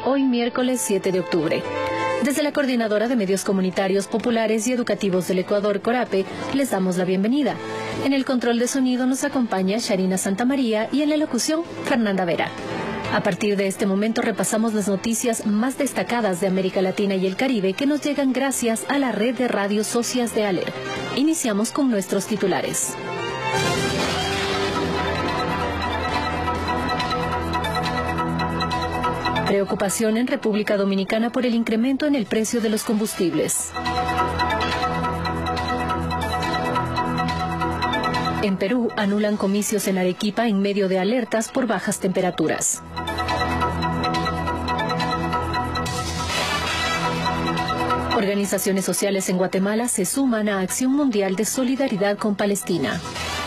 hoy miércoles 7 de octubre. Desde la Coordinadora de Medios Comunitarios Populares y Educativos del Ecuador, CORAPE, les damos la bienvenida. En el control de sonido nos acompaña Sharina Santamaría y en la locución, Fernanda Vera. A partir de este momento repasamos las noticias más destacadas de América Latina y el Caribe que nos llegan gracias a la red de radios socias de ALER. Iniciamos con nuestros titulares. Preocupación en República Dominicana por el incremento en el precio de los combustibles. En Perú, anulan comicios en Arequipa en medio de alertas por bajas temperaturas. Organizaciones sociales en Guatemala se suman a Acción Mundial de Solidaridad con Palestina.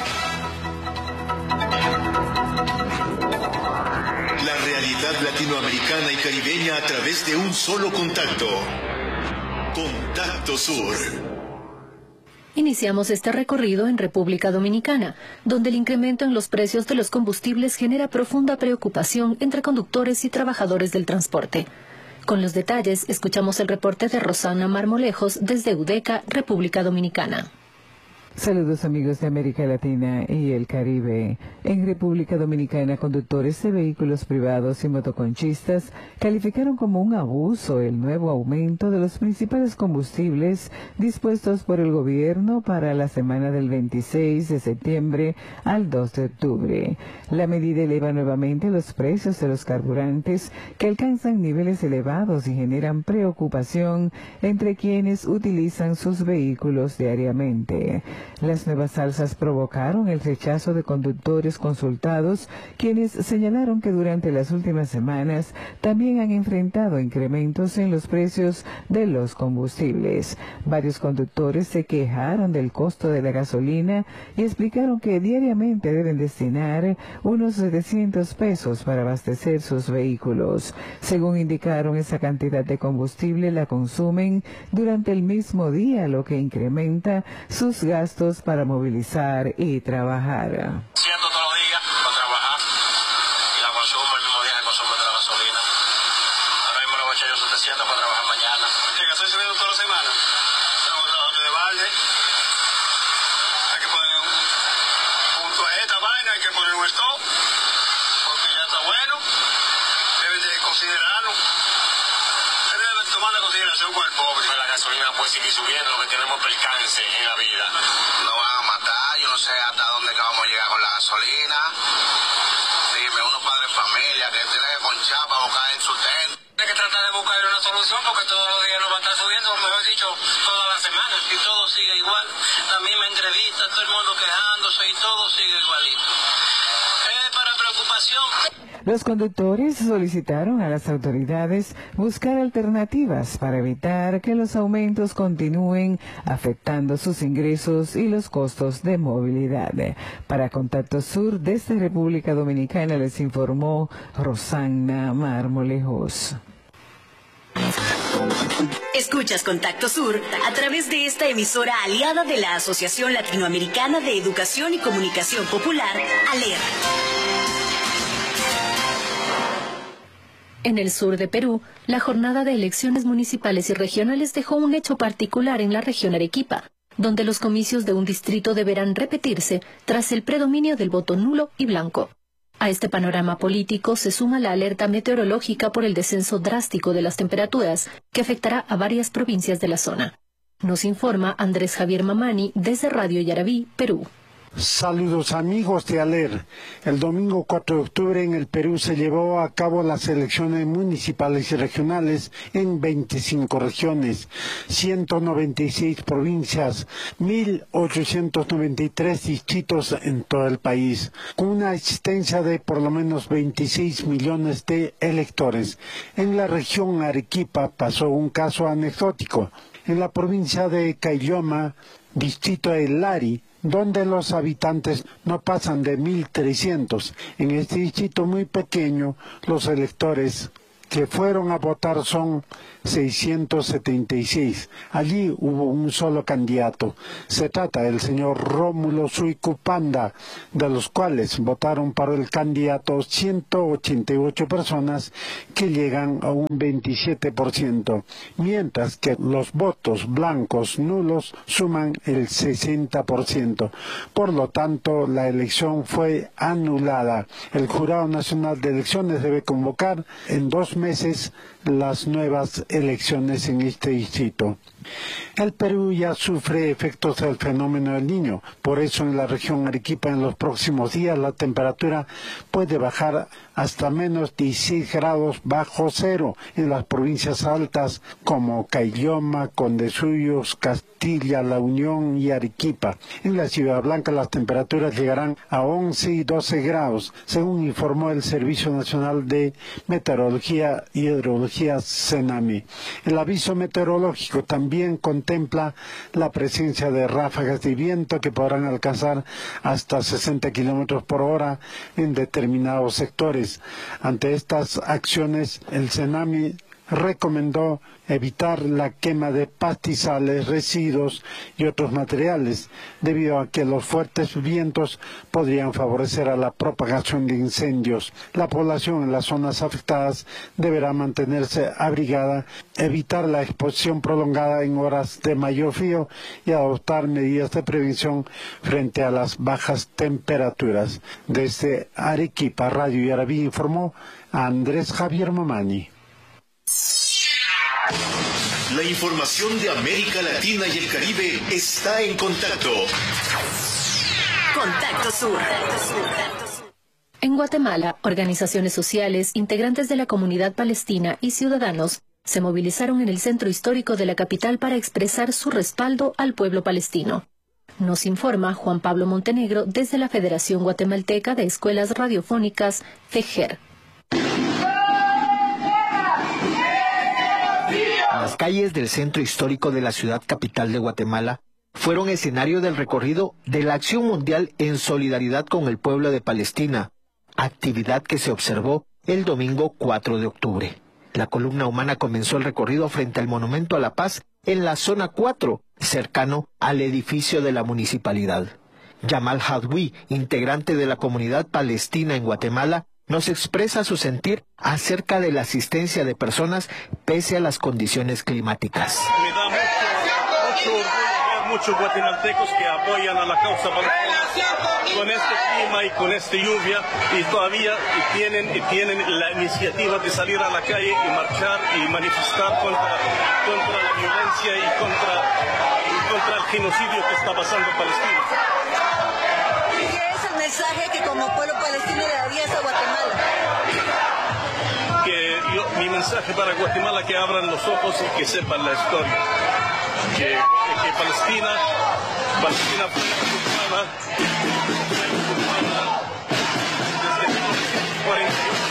La realidad latinoamericana y caribeña a través de un solo contacto. Contacto Sur. Iniciamos este recorrido en República Dominicana, donde el incremento en los precios de los combustibles genera profunda preocupación entre conductores y trabajadores del transporte. Con los detalles, escuchamos el reporte de Rosana Marmolejos desde UDECA, República Dominicana. Saludos amigos de América Latina y el Caribe. En República Dominicana, conductores de vehículos privados y motoconchistas calificaron como un abuso el nuevo aumento de los principales combustibles dispuestos por el gobierno para la semana del 26 de septiembre al 2 de octubre. La medida eleva nuevamente los precios de los carburantes que alcanzan niveles elevados y generan preocupación entre quienes utilizan sus vehículos diariamente. Las nuevas alzas provocaron el rechazo de conductores consultados, quienes señalaron que durante las últimas semanas también han enfrentado incrementos en los precios de los combustibles. Varios conductores se quejaron del costo de la gasolina y explicaron que diariamente deben destinar unos 700 pesos para abastecer sus vehículos. Según indicaron, esa cantidad de combustible la consumen durante el mismo día, lo que incrementa sus gastos para movilizar y trabajar. Siendo todos los días para trabajar y la consumo el mismo día que consumo de la gasolina. Ahora mismo lo voy a echar yo 700 para trabajar mañana. Sí, yo estoy subiendo toda la semana. Tengo que trabajar de balde. Hay que poner un punto a esta vaina, hay que poner un stop, porque ya está bueno. Deben de considerarlo. Deben tomar la consideración con el pobre. La gasolina puede seguir subiendo, lo que tenemos percance en la vida. Nos van a matar, yo no sé hasta dónde vamos a llegar con la gasolina. Dime, unos padres de familia que tienen que conchar para buscar el sustento. Hay que tratar de buscar una solución porque todos los días nos va a estar subiendo, como mejor dicho, todas las semanas. Y todo sigue igual. La misma entrevista, todo el mundo quejándose y todo sigue igualito. Es para preocupación. Los conductores solicitaron a las autoridades buscar alternativas para evitar que los aumentos continúen afectando sus ingresos y los costos de movilidad. Para Contacto Sur, desde República Dominicana, les informó Rosana Marmolejos. Escuchas Contacto Sur a través de esta emisora aliada de la Asociación Latinoamericana de Educación y Comunicación Popular, ALER. En el sur de Perú, la jornada de elecciones municipales y regionales dejó un hecho particular en la región Arequipa, donde los comicios de un distrito deberán repetirse tras el predominio del voto nulo y blanco. A este panorama político se suma la alerta meteorológica por el descenso drástico de las temperaturas, que afectará a varias provincias de la zona. Nos informa Andrés Javier Mamani desde Radio Yarabí, Perú. Saludos amigos de ALER. El domingo 4 de octubre en el Perú se llevó a cabo las elecciones municipales y regionales en 25 regiones, 196 provincias, 1.893 distritos en todo el país, con una existencia de por lo menos 26 millones de electores. En la región Arequipa pasó un caso anecdótico. En la provincia de Caylloma, distrito de Lari, donde los habitantes no pasan de 1.300. En este distrito muy pequeño, los electores que fueron a votar son 676. Allí hubo un solo candidato. Se trata del señor Rómulo Suicupanda, de los cuales votaron para el candidato 188 personas, que llegan a un 27%, mientras que los votos blancos nulos suman el 60%. Por lo tanto, la elección fue anulada. El Jurado Nacional de Elecciones debe convocar en 2 meses las nuevas elecciones en este distrito. El Perú ya sufre efectos del fenómeno del Niño, por eso en la región Arequipa en los próximos días la temperatura puede bajar hasta menos 16 grados bajo cero en las provincias altas como Caylloma, Condesuyos, Castilla, La Unión y Arequipa. En la Ciudad Blanca las temperaturas llegarán a 11 y 12 grados, según informó el Servicio Nacional de Meteorología y Hidrología CENAMI. El aviso meteorológico también contempla la presencia de ráfagas de viento que podrán alcanzar hasta 60 kilómetros por hora en determinados sectores. Ante estas acciones, el CENAMI recomendó evitar la quema de pastizales, residuos y otros materiales, debido a que los fuertes vientos podrían favorecer a la propagación de incendios. La población en las zonas afectadas deberá mantenerse abrigada, evitar la exposición prolongada en horas de mayor frío y adoptar medidas de prevención frente a las bajas temperaturas. Desde Arequipa, Radio Yarabí informó a Andrés Javier Mamani. La información de América Latina y el Caribe está en contacto. Contacto Sur. En Guatemala, organizaciones sociales, integrantes de la comunidad palestina y ciudadanos se movilizaron en el centro histórico de la capital para expresar su respaldo al pueblo palestino. Nos informa Juan Pablo Montenegro desde la Federación Guatemalteca de Escuelas Radiofónicas, FEGER. Las calles del centro histórico de la ciudad capital de Guatemala fueron escenario del recorrido de la Acción Mundial en solidaridad con el pueblo de Palestina, actividad que se observó el domingo 4 de octubre. La columna humana comenzó el recorrido frente al Monumento a la Paz en la zona 4, cercano al edificio de la municipalidad. Yamal Hadwi, integrante de la comunidad palestina en Guatemala, nos expresa su sentir acerca de la asistencia de personas pese a las condiciones climáticas. Me da mucho orgullo ver muchos guatemaltecos que apoyan a la causa palestina con este clima y con esta lluvia, y todavía tienen la iniciativa de salir a la calle y marchar y manifestar contra la violencia y contra el genocidio que está pasando en Palestina. Mensaje que como pueblo palestino le darías a Guatemala. Mi mensaje para Guatemala, que abran los ojos y que sepan la historia. Que Palestina fue ocupada desde 1948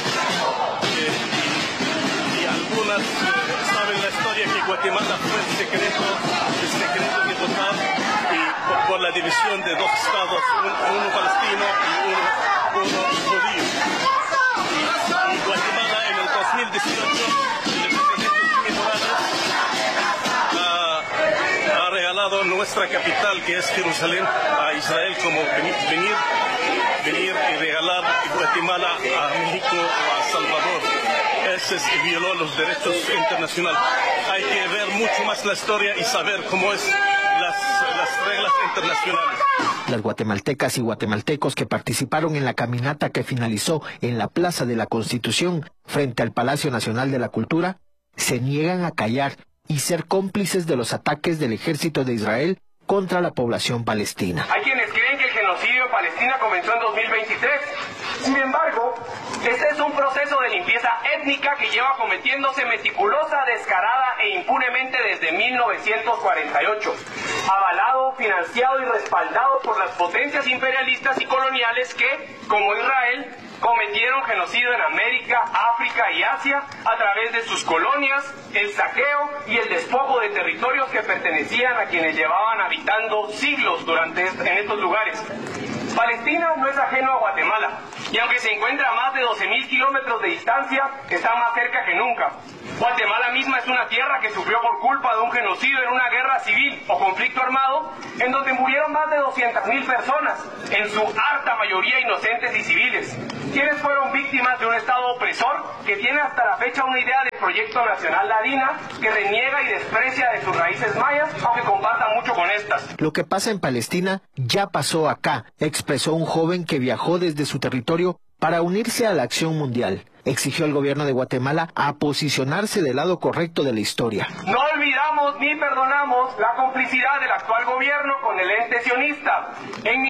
y algunas saben la historia que Guatemala fue el secreto de votar por la división de 2 estados, uno palestino y uno judío. Y Guatemala en el 2018, el presidente Jimmy Morales ha regalado nuestra capital, que es Jerusalén, a Israel, como venir y regalar Guatemala a México o a Salvador. Ese violó los derechos internacionales. Hay que ver mucho más la historia y saber cómo es las reglas internacionales. Las guatemaltecas y guatemaltecos que participaron en la caminata que finalizó en la Plaza de la Constitución frente al Palacio Nacional de la Cultura se niegan a callar y ser cómplices de los ataques del ejército de Israel contra la población palestina. Hay quienes creen que el genocidio en Palestina comenzó en 2023. Sin embargo, este es un proceso de limpieza étnica que lleva cometiéndose meticulosa, descarada e impunemente desde 1948, avalado, financiado y respaldado por las potencias imperialistas y coloniales que, como Israel, cometieron genocidio en América, África y Asia a través de sus colonias, el saqueo y el despojo de territorios que pertenecían a quienes llevaban habitando siglos en estos lugares. Palestina no es ajeno a Guatemala, y aunque se encuentra a más de 12.000 kilómetros de distancia, está más cerca que nunca. Guatemala misma es una tierra que sufrió por culpa de un genocidio en una guerra civil o conflicto armado, en donde murieron más de 200.000 personas, en su harta mayoría inocentes y civiles, quienes fueron víctimas de un Estado opresor que tiene hasta la fecha una idea de proyecto nacional ladina que reniega y desprecia de sus raíces mayas, aunque comparta mucho con estas. Lo que pasa en Palestina ya pasó acá, expresó un joven que viajó desde su territorio para unirse a la acción mundial. Exigió al gobierno de Guatemala a posicionarse del lado correcto de la historia. No olvidamos ni perdonamos la complicidad del actual gobierno con el ente sionista. En